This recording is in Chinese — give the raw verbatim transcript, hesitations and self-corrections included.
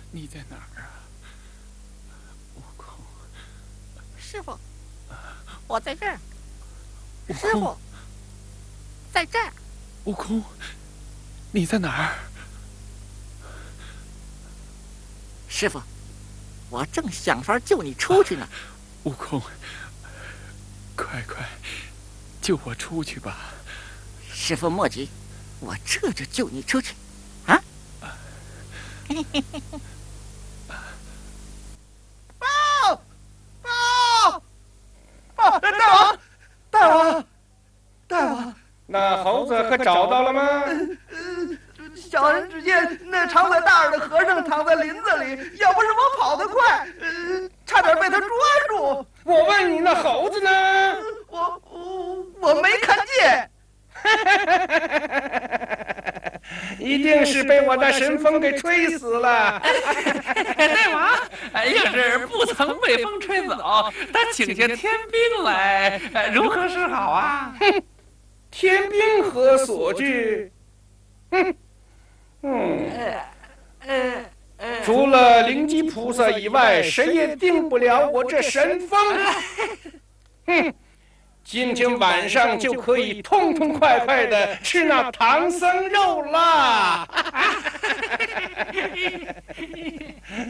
你在哪儿啊？悟空， 师傅，我在这儿。 悟师傅，在这儿。 悟空，你在哪儿？ 师傅，我正想法救你出去呢。 悟空，快快救我出去吧！ 师傅莫急，我这就救你出去。啊！ 报！报！报！大王！大王！大王！ 那猴子可找到了吗？ 小人只见那长嘴大耳的和尚躺在林子里，要不是我跑得快，呃，差点被他抓住。 我问你，那猴子呢？ 我我我没看见。 一定是被我的神风给吹死了。 大王，要是不曾被风吹走，他请下天兵来，如何是好啊？ 哼，天兵何所惧？哼，嗯，除了灵吉菩萨以外，谁也定不了我这神风。哼，今天晚上就可以痛痛快快的吃那唐僧肉了。